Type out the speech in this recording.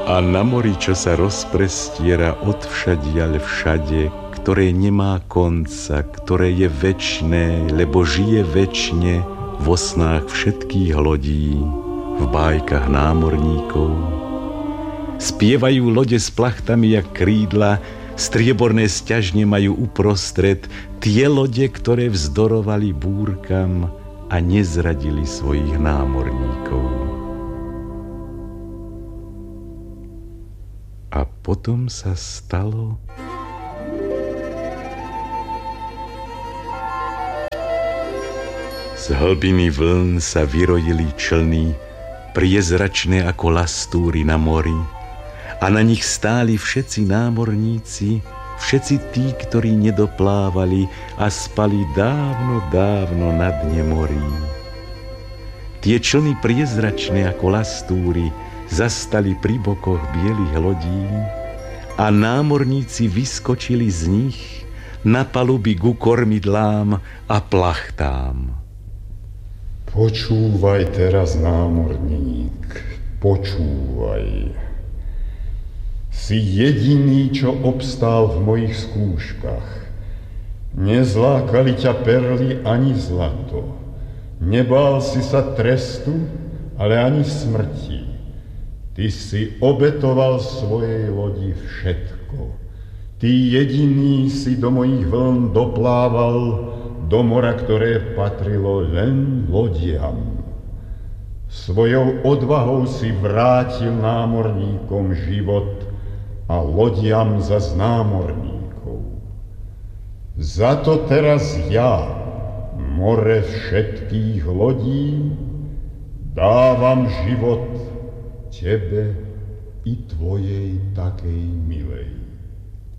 A na mori, čo sa rozprestiera odvšadiaľ všade, ktoré nemá konca, ktoré je večné, lebo žije večne vo snách všetkých lodí, v bájkach námorníkov. Spievajú lode s plachtami jak krídla, strieborné sťažne majú uprostred tie lode, ktoré vzdorovali búrkam a nezradili svojich námorníkov. A potom sa stalo, z hlbiny vln sa vyrojili člny, priezračné ako lastúry na mori, a na nich stáli všetci námorníci, všetci tí, ktorí nedoplávali a spali dávno, dávno na dne morí. Tie člny priezračné ako lastúry zastali pri bokoch bielých lodí a námorníci vyskočili z nich na paluby ku kormidlám a plachtám. Počúvaj teraz, námorník, počúvaj. Si jediný, čo obstál v mojich skúškach. Nezlákali ťa perly ani zlato. Nebál si sa trestu, ale ani smrti. Ty si obetoval svojej lodi všetko. Ty jediný si do mojich vln doplával, do mora, ktoré patrilo len lodiam. Svojou odvahou si vrátil námorníkom život a lodiam zas námorníkov. Za to teraz ja, more všetkých lodí, dávam život tebe i tvojej takej milej.